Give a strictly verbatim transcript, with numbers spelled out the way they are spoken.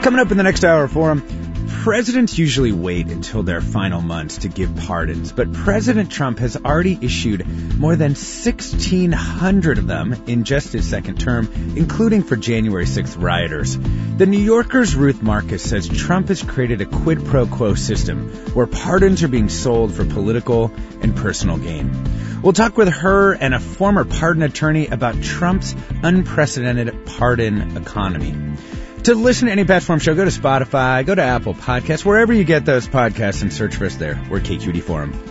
Coming up in the next hour for him, presidents usually wait until their final months to give pardons, but President Trump has already issued more than sixteen hundred of them in just his second term, including for January sixth rioters. The New Yorker's Ruth Marcus says Trump has created a quid pro quo system where pardons are being sold for political and personal gain. We'll talk with her and a former pardon attorney about Trump's unprecedented pardon economy. To listen to any Pat Forum show, go to Spotify, go to Apple Podcasts, wherever you get those podcasts, and search for us there. We're K Q D Forum.